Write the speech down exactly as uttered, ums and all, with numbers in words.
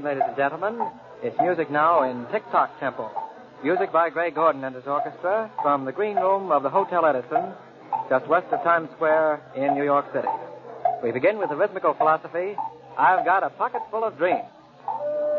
ladies and gentlemen. It's music now in Tick-Tock tempo. Music by Gray Gordon and his orchestra from the green room of the Hotel Edison, just west of Times Square in New York City. We begin with the rhythmical philosophy, I've Got a Pocket Full of Dreams.